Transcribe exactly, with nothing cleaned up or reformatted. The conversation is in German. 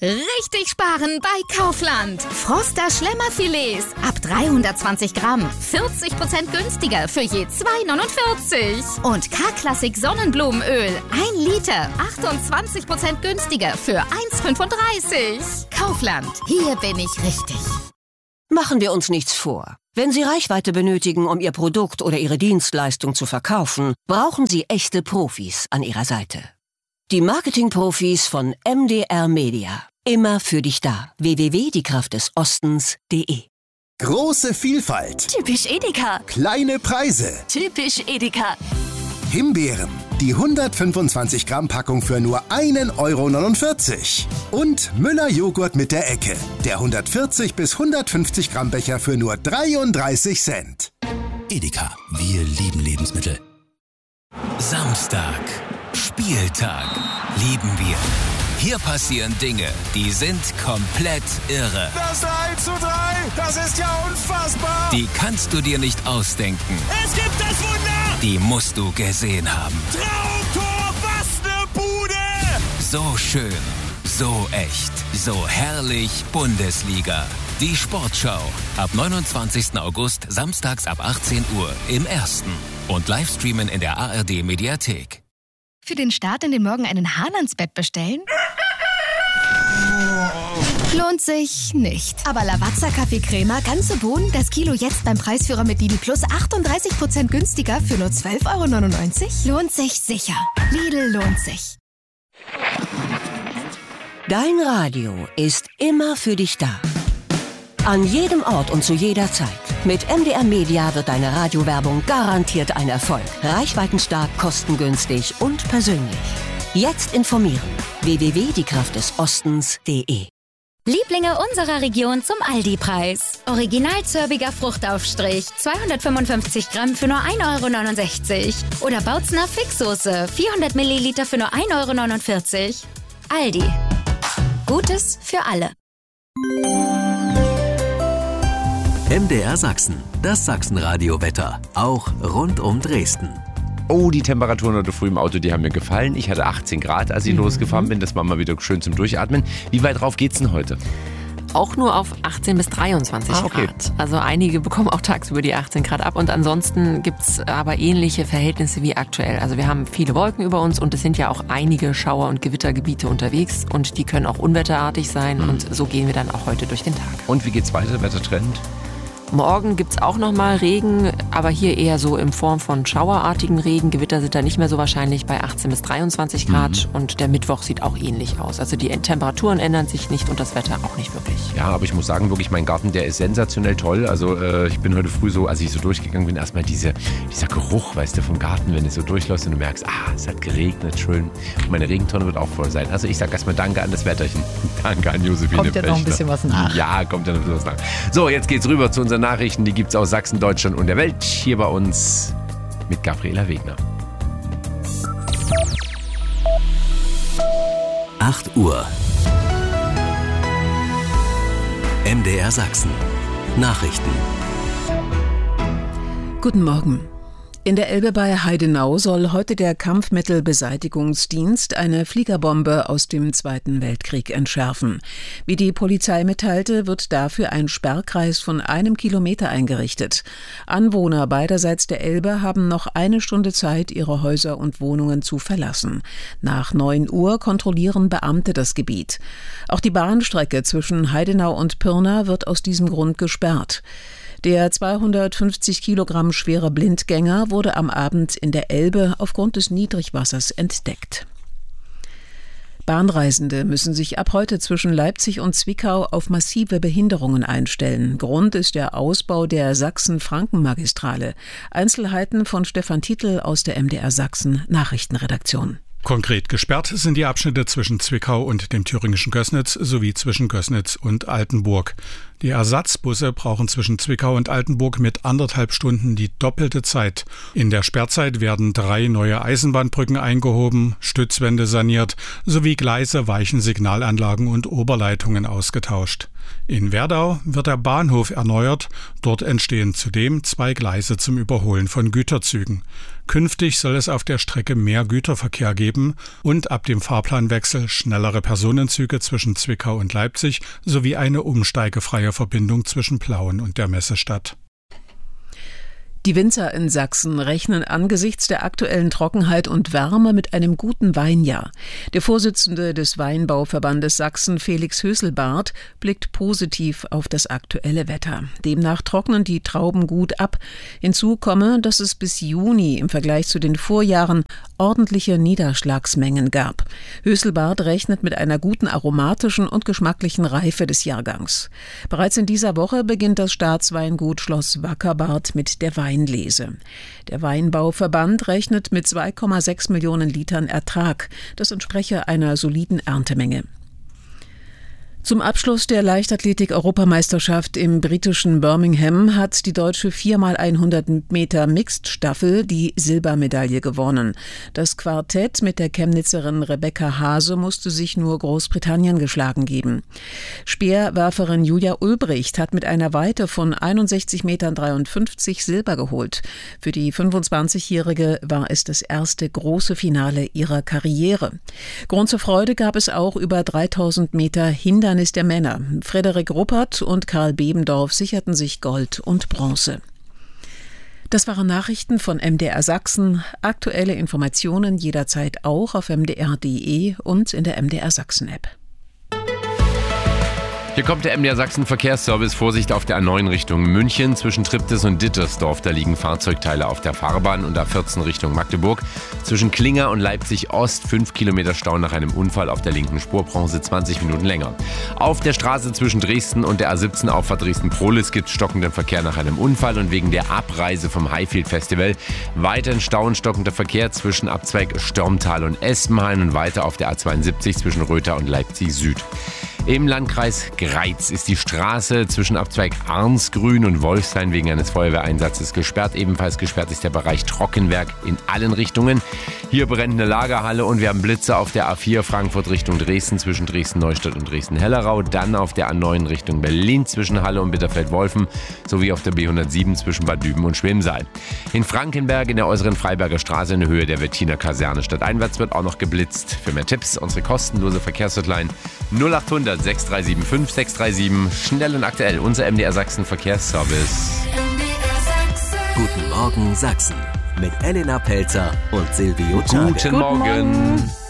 Richtig sparen bei Kaufland. Froster Schlemmerfilets ab dreihundertzwanzig Gramm. vierzig Prozent günstiger für je zwei neunundvierzig. Und K-Klassik Sonnenblumenöl. ein Liter. achtundzwanzig Prozent günstiger für eins fünfunddreißig. Kaufland. Hier bin ich richtig. Machen wir uns nichts vor. Wenn Sie Reichweite benötigen, um Ihr Produkt oder Ihre Dienstleistung zu verkaufen, brauchen Sie echte Profis an Ihrer Seite. Die Marketing-Profis von M D R Media. Immer für dich da. w w w punkt die kraft des ostens punkt de. Große Vielfalt. Typisch Edeka. Kleine Preise. Typisch Edeka. Himbeeren. Die hundertfünfundzwanzig Gramm Packung für nur ein Euro neunundvierzig. Und Müller Joghurt mit der Ecke. Der hundertvierzig bis hundertfünfzig Gramm Becher für nur dreiunddreißig Cent. Edeka. Wir lieben Lebensmittel. Samstag. Spieltag. Lieben wir. Hier passieren Dinge, die sind komplett irre. Das eins zu drei, das ist ja unfassbar. Die kannst du dir nicht ausdenken. Es gibt das Wunder. Die musst du gesehen haben. Traumtor, was ne Bude. So schön, so echt, so herrlich Bundesliga. Die Sportschau. Ab neunundzwanzigsten August, samstags ab achtzehn Uhr im Ersten. Und Livestreamen in der A R D Mediathek. Für den Start in den Morgen einen Hahn-Bett bestellen? Lohnt sich nicht. Aber Lavazza Kaffeecrema, ganze Bohnen, das Kilo jetzt beim Preisführer mit Lidl Plus achtunddreißig Prozent günstiger für nur zwölf Euro neunundneunzig? Lohnt sich sicher. Lidl lohnt sich. Dein Radio ist immer für dich da. An jedem Ort und zu jeder Zeit. Mit M D R Media wird deine Radiowerbung garantiert ein Erfolg. Reichweitenstark, kostengünstig und persönlich. Jetzt informieren. w w w punkt die kraft des ostens punkt de. Lieblinge unserer Region zum Aldi-Preis. Original zörbiger Fruchtaufstrich, zweihundertfünfundfünfzig Gramm für nur ein Euro neunundsechzig. Oder Bautzner Fixsoße, vierhundert Milliliter für nur ein Euro neunundvierzig. Aldi. Gutes für alle. M D R Sachsen, das Sachsenradio-Wetter, auch rund um Dresden. Oh, die Temperaturen heute früh im Auto, die haben mir gefallen. Ich hatte achtzehn Grad, als ich mhm. losgefahren bin. Das war mal wieder schön zum Durchatmen. Wie weit drauf geht's denn heute? Auch nur auf achtzehn bis dreiundzwanzig ah, okay. Grad. Also einige bekommen auch tagsüber die achtzehn Grad ab. Und ansonsten gibt's aber ähnliche Verhältnisse wie aktuell. Also wir haben viele Wolken über uns und es sind ja auch einige Schauer- und Gewittergebiete unterwegs. Und die können auch unwetterartig sein. Mhm. Und so gehen wir dann auch heute durch den Tag. Und wie geht's weiter, Wettertrend? Morgen gibt's auch nochmal Regen, aber hier eher so in Form von schauerartigen Regen. Gewitter sind da nicht mehr so wahrscheinlich bei achtzehn bis dreiundzwanzig Grad. Mhm. Und der Mittwoch sieht auch ähnlich aus. Also die Temperaturen ändern sich nicht und das Wetter auch nicht wirklich. Ja, aber ich muss sagen, wirklich, mein Garten, der ist sensationell toll. Also äh, ich bin heute früh so, als ich so durchgegangen bin, erstmal diese, dieser Geruch, weißt du, vom Garten, wenn du so durchläufst und du merkst, ah, es hat geregnet, schön. Und meine Regentonne wird auch voll sein. Also ich sage erstmal Danke an das Wetterchen. Danke an Josephine Kommt ja noch ein bisschen was nach. Ja, kommt ja noch ein bisschen was nach. So, jetzt geht's rüber zu unseren Nachrichten. Die gibt's aus Sachsen, Deutschland und der Welt. Hier bei uns mit Gabriela Wegner. acht Uhr. M D R Sachsen. Nachrichten. Guten Morgen. In der Elbe bei Heidenau soll heute der Kampfmittelbeseitigungsdienst eine Fliegerbombe aus dem Zweiten Weltkrieg entschärfen. Wie die Polizei mitteilte, wird dafür ein Sperrkreis von einem Kilometer eingerichtet. Anwohner beiderseits der Elbe haben noch eine Stunde Zeit, ihre Häuser und Wohnungen zu verlassen. Nach neun Uhr kontrollieren Beamte das Gebiet. Auch die Bahnstrecke zwischen Heidenau und Pirna wird aus diesem Grund gesperrt. Der zweihundertfünfzig Kilogramm schwere Blindgänger wurde am Abend in der Elbe aufgrund des Niedrigwassers entdeckt. Bahnreisende müssen sich ab heute zwischen Leipzig und Zwickau auf massive Behinderungen einstellen. Grund ist der Ausbau der Sachsen-Franken-Magistrale. Einzelheiten von Stefan Titel aus der M D R Sachsen Nachrichtenredaktion. Konkret gesperrt sind die Abschnitte zwischen Zwickau und dem thüringischen Gößnitz sowie zwischen Gößnitz und Altenburg. Die Ersatzbusse brauchen zwischen Zwickau und Altenburg mit anderthalb Stunden die doppelte Zeit. In der Sperrzeit werden drei neue Eisenbahnbrücken eingehoben, Stützwände saniert sowie Gleise, Weichen, Signalanlagen und Oberleitungen ausgetauscht. In Werdau wird der Bahnhof erneuert. Dort entstehen zudem zwei Gleise zum Überholen von Güterzügen. Künftig soll es auf der Strecke mehr Güterverkehr geben und ab dem Fahrplanwechsel schnellere Personenzüge zwischen Zwickau und Leipzig sowie eine umsteigefreie Verbindung zwischen Plauen und der Messestadt. Die Winzer in Sachsen rechnen angesichts der aktuellen Trockenheit und Wärme mit einem guten Weinjahr. Der Vorsitzende des Weinbauverbandes Sachsen, Felix Höselbarth, blickt positiv auf das aktuelle Wetter. Demnach trocknen die Trauben gut ab. Hinzu komme, dass es bis Juni im Vergleich zu den Vorjahren ordentliche Niederschlagsmengen gab. Höselbarth rechnet mit einer guten aromatischen und geschmacklichen Reife des Jahrgangs. Bereits in dieser Woche beginnt das Staatsweingut Schloss Wackerbarth mit der Weinlese. Der Weinbauverband rechnet mit zwei Komma sechs Millionen Litern Ertrag. Das entspreche einer soliden Erntemenge. Zum Abschluss der Leichtathletik-Europameisterschaft im britischen Birmingham hat die deutsche vier mal hundert Meter Mixed-Staffel die Silbermedaille gewonnen. Das Quartett mit der Chemnitzerin Rebecca Hase musste sich nur Großbritannien geschlagen geben. Speerwerferin Julia Ulbricht hat mit einer Weite von einundsechzig Komma dreiundfünfzig Meter Silber geholt. Für die fünfundzwanzigjährige war es das erste große Finale ihrer Karriere. Grund zur Freude gab es auch über dreitausend Meter Hindernis der Männer. Frederik Ruppert und Karl Bebendorf sicherten sich Gold und Bronze. Das waren Nachrichten von M D R Sachsen. Aktuelle Informationen jederzeit auch auf m d r punkt d e und in der M D R Sachsen App. Hier kommt der M D R Sachsen Verkehrsservice. Vorsicht auf der A neun Richtung München. Zwischen Triptis und Dittersdorf, da liegen Fahrzeugteile auf der Fahrbahn, und A vierzehn Richtung Magdeburg. Zwischen Klinger und Leipzig Ost fünf Kilometer Stau nach einem Unfall auf der linken Spur, brauchen Sie zwanzig Minuten länger. Auf der Straße zwischen Dresden und der A siebzehn Auffahrt Dresden-Prohlitz gibt es stockenden Verkehr nach einem Unfall und wegen der Abreise vom Highfield Festival. Weiterhin Stau und stockender Verkehr zwischen Abzweig Störmtal und Espenhain und weiter auf der A zweiundsiebzig zwischen Rötha und Leipzig Süd. Im Landkreis Greiz ist die Straße zwischen Abzweig Arnsgrün und Wolfshain wegen eines Feuerwehreinsatzes gesperrt. Ebenfalls gesperrt ist der Bereich Trockenwerk in allen Richtungen. Hier brennt eine Lagerhalle und wir haben Blitze auf der A vier Frankfurt Richtung Dresden zwischen Dresden-Neustadt und Dresden-Hellerau. Dann auf der A neun Richtung Berlin zwischen Halle und Bitterfeld-Wolfen sowie auf der B hundertsieben zwischen Bad Düben und Schwemsal. In Frankenberg in der äußeren Freiberger Straße in Höhe der Wettiner Kaserne stadteinwärts wird auch noch geblitzt. Für mehr Tipps unsere kostenlose Verkehrshotline null achthundert sechs drei sieben fünf sechs drei sieben. Schnell und aktuell, unser M D R Sachsen Verkehrsservice. Guten Morgen Sachsen mit Elena Pelzer und Silvio Czarek. Guten Morgen.